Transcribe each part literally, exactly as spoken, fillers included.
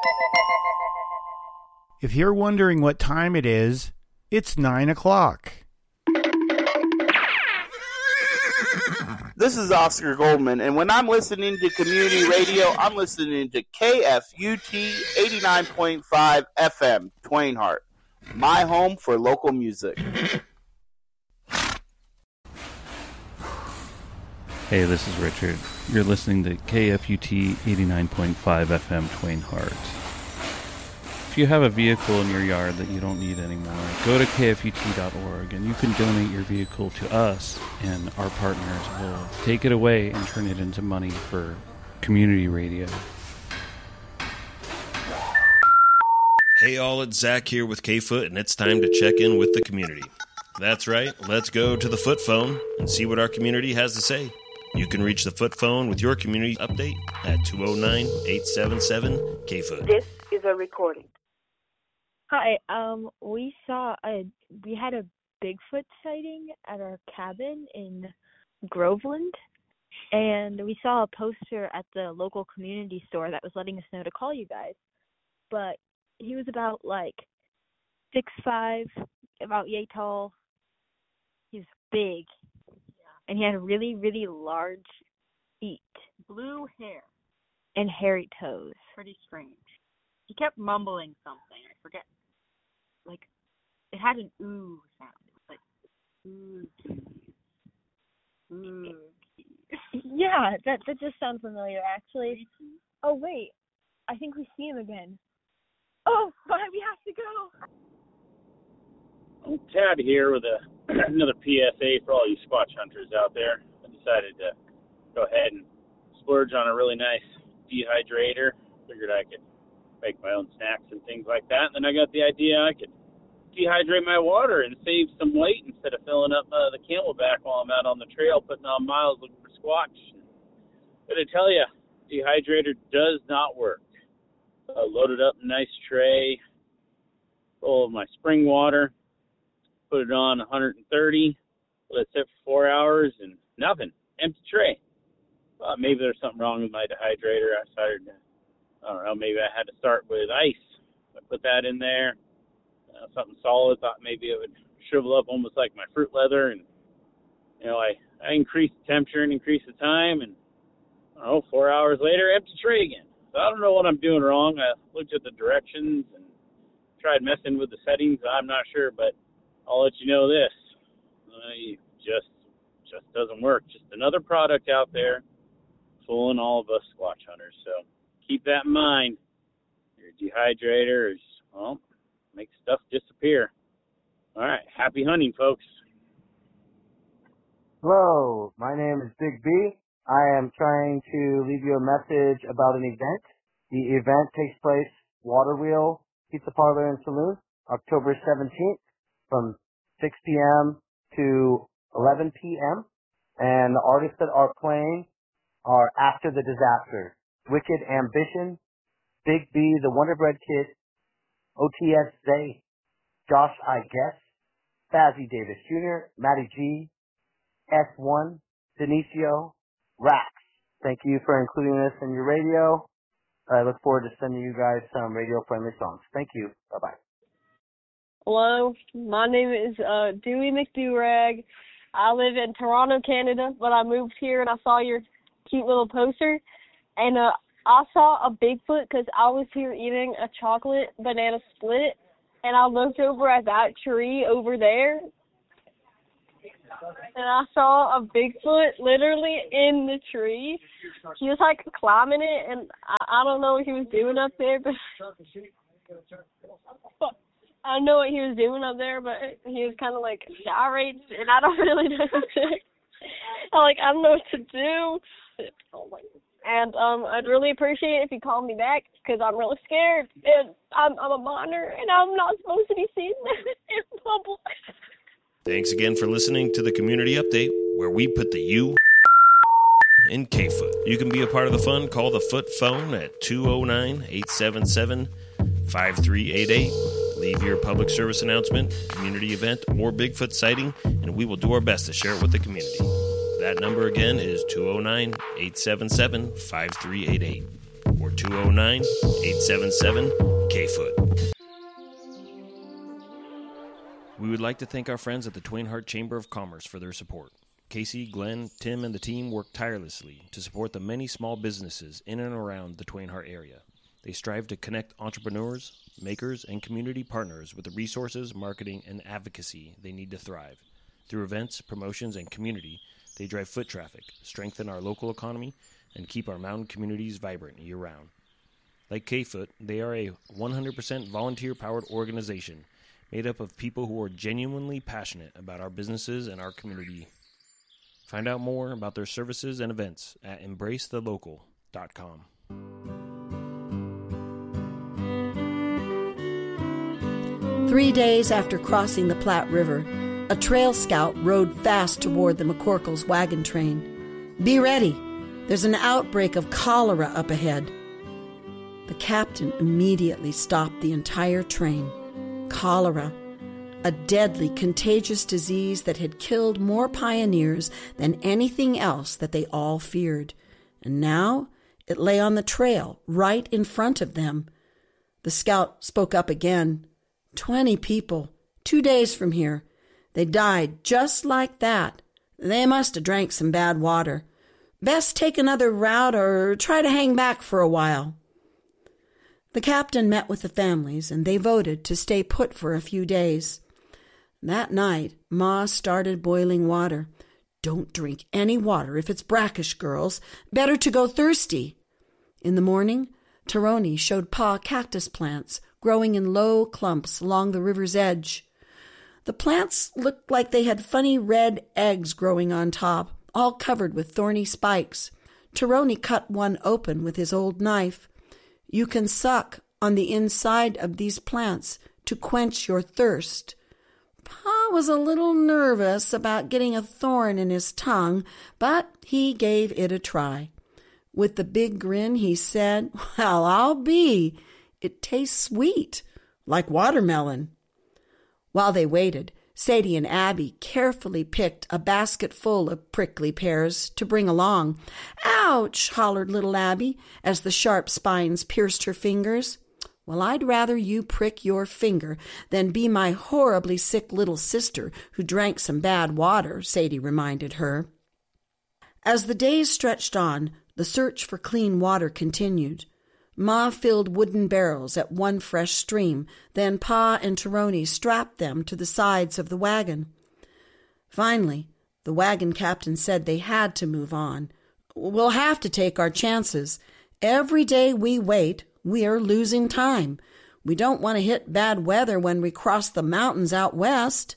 If you're wondering what time it is, it's nine o'clock. This is Oscar Goldman, and when I'm listening to community radio, I'm listening to K F U T eighty-nine point five F M, Twain Harte, my home for local music. Hey, this is Richard. You're listening to K F U T eighty-nine point five F M, Twain Harte. If you have a vehicle in your yard that you don't need anymore, go to K F U T dot org and you can donate your vehicle to us, and our partners will take it away and turn it into money for community radio. Hey all, it's Zach here with K-Foot, and it's time to check in with the community. That's right, let's go to the Foot Phone and see what our community has to say. You can reach the Foot Phone with your community update at two oh nine, eight seven seven, K Foot. This is a recording. Hi, um, we saw a, we had a Bigfoot sighting at our cabin in Groveland, and we saw a poster at the local community store that was letting us know to call you guys, but he was about, like, six five, about yay tall. He was big, and he had really, really large feet. Blue hair. And hairy toes. Pretty strange. He kept mumbling something. I forget. Like, it had an ooh sound. It was like, ooh. Ooh. Yeah, that, that just sounds familiar, actually. Oh, wait. I think we see him again. Oh, but we have to go. I'm Tad here with a, another P S A for all you Squatch hunters out there. I decided to go ahead and splurge on a really nice dehydrator. Figured I could make my own snacks and things like that. And then I got the idea I could dehydrate my water and save some weight instead of filling up uh, the Camelback while I'm out on the trail putting on miles looking for Squatch. But I tell you, dehydrator does not work. I loaded up a nice tray full of my spring water, put it on one hundred thirty, let it sit for four hours, and nothing. Empty tray. Thought maybe there's something wrong with my dehydrator. I started to, I don't know, maybe I had to start with ice. I put that in there, uh, something solid. Thought maybe it would shrivel up almost like my fruit leather. And, you know, I, I increased the temperature and increased the time. And, I don't know, four hours later, empty tray again. So I don't know what I'm doing wrong. I looked at the directions and tried messing with the settings. I'm not sure, but I'll let you know this. Uh, it just, just doesn't work. Just another product out there fooling all of us Squatch hunters. So keep that in mind. Your dehydrator is, well, makes stuff disappear. All right. Happy hunting, folks. Hello. My name is Big B. I am trying to leave you a message about an event. The event takes place Water Wheel Pizza Parlor and Saloon, October seventeenth from six p.m. to eleven p.m. And the artists that are playing are After the Disaster, Wicked Ambition, Big B, The Wonder Bread Kid, O T S Zay, Josh I Guess, Fazzy Davis Junior, Matty G, S one, Denicio, Rax. Thank you for including this in your radio. I look forward to sending you guys some radio-friendly songs. Thank you. Bye-bye. Hello, my name is uh, Dewey McDurag. I live in Toronto, Canada, but I moved here and I saw your cute little poster. And uh, I saw a Bigfoot because I was here eating a chocolate banana split, and I looked over at that tree over there, and I saw a Bigfoot literally in the tree. He was like climbing it, and I, I don't know what he was doing up there, but I don't know what he was doing up there, but he was kind of like gyrating, and I don't really know what to, I like I don't know what to do. And um, I'd really appreciate it if you called me back because I'm really scared, and I'm I'm a minor, and I'm not supposed to be seeing that in public. Thanks again for listening to the Community Update, where we put the U in K-Foot. You can be a part of the fun. Call the Foot Phone at two oh nine, eight seven seven, five three eight eight. Leave your public service announcement, community event, or Bigfoot sighting, and we will do our best to share it with the community. That number again is two oh nine, eight seven seven, five three eight eight or two oh nine, eight seven seven, K F O O T. We would like to thank our friends at the Twain Harte Chamber of Commerce for their support. Casey, Glenn, Tim, and the team work tirelessly to support the many small businesses in and around the Twain Harte area. They strive to connect entrepreneurs, makers, and community partners with the resources, marketing, and advocacy they need to thrive. Through events, promotions, and community, they drive foot traffic, strengthen our local economy, and keep our mountain communities vibrant year-round. Like K F O O T, they are a one hundred percent volunteer-powered organization made up of people who are genuinely passionate about our businesses and our community. Find out more about their services and events at embrace the local dot com. Three days after crossing the Platte River, a trail scout rode fast toward the McCorkles wagon train. "Be ready. There's an outbreak of cholera up ahead." The captain immediately stopped the entire train. Cholera, a deadly, contagious disease that had killed more pioneers than anything else that they all feared. And now it lay on the trail, right in front of them. The scout spoke up again. Twenty people, two days from here. They died just like that. They must have drank some bad water. Best take another route or try to hang back for a while. The captain met with the families, and they voted to stay put for a few days. That night, Ma started boiling water. "Don't drink any water if it's brackish, girls. Better to go thirsty." In the morning, Taroni showed Pa cactus plants growing in low clumps along the river's edge. The plants looked like they had funny red eggs growing on top, all covered with thorny spikes. Taroni cut one open with his old knife. "You can suck on the inside of these plants to quench your thirst." Pa was a little nervous about getting a thorn in his tongue, but he gave it a try. With the big grin, he said, "Well, I'll be. It tastes sweet, like watermelon." While they waited, Sadie and Abby carefully picked a basket full of prickly pears to bring along. "Ouch!" hollered little Abby as the sharp spines pierced her fingers. "Well, I'd rather you prick your finger than be my horribly sick little sister who drank some bad water," Sadie reminded her. As the days stretched on, the search for clean water continued. Ma filled wooden barrels at one fresh stream, then Pa and Taroni strapped them to the sides of the wagon. Finally, the wagon captain said they had to move on. "We'll have to take our chances. Every day we wait, we are losing time. We don't want to hit bad weather when we cross the mountains out west."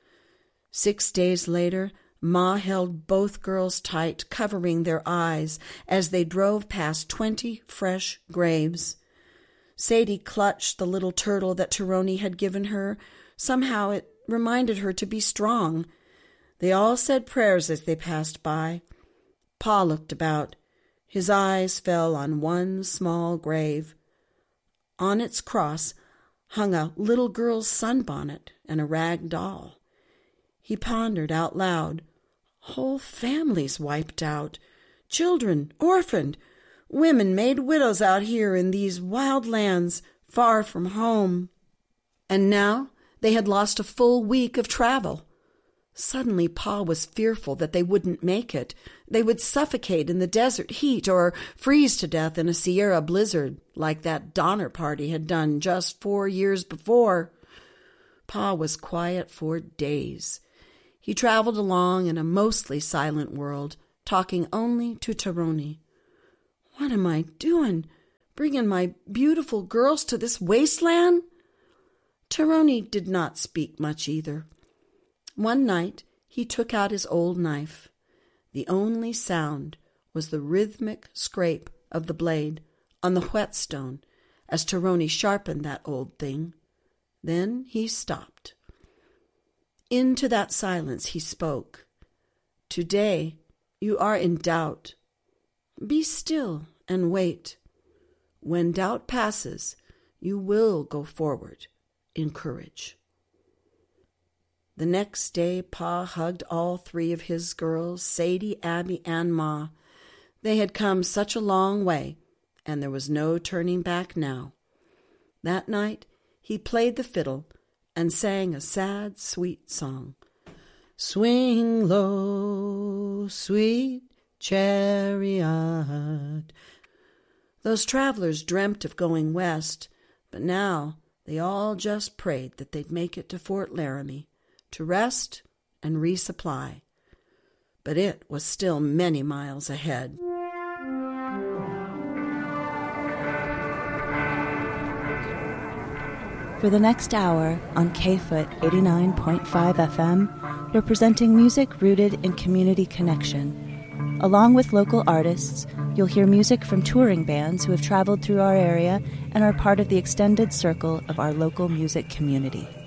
Six days later, Ma held both girls tight, covering their eyes as they drove past twenty fresh graves. Sadie clutched the little turtle that Taroni had given her. Somehow it reminded her to be strong. They all said prayers as they passed by. Pa looked about. His eyes fell on one small grave. On its cross hung a little girl's sunbonnet and a rag doll. He pondered out loud. Whole families wiped out. Children orphaned. Women made widows out here in these wild lands, far from home. And now they had lost a full week of travel. Suddenly Pa was fearful that they wouldn't make it. They would suffocate in the desert heat or freeze to death in a Sierra blizzard, like that Donner Party had done just four years before. Pa was quiet for days. He traveled along in a mostly silent world, talking only to Taroni. "What am I doing? Bringing my beautiful girls to this wasteland?" Taroni did not speak much either. One night he took out his old knife. The only sound was the rhythmic scrape of the blade on the whetstone as Taroni sharpened that old thing. Then he stopped. Into that silence he spoke. "Today you are in doubt. Be still and wait. When doubt passes, you will go forward in courage." The next day, Pa hugged all three of his girls, Sadie, Abby, and Ma. They had come such a long way, and there was no turning back now. That night he played the fiddle and sang a sad, sweet song. Swing low, sweet chariot. Those travelers dreamt of going west, but now they all just prayed that they'd make it to Fort Laramie to rest and resupply. But it was still many miles ahead. For the next hour on K-Foot eighty-nine point five F M, we're presenting music rooted in community connection. Along with local artists, you'll hear music from touring bands who have traveled through our area and are part of the extended circle of our local music community.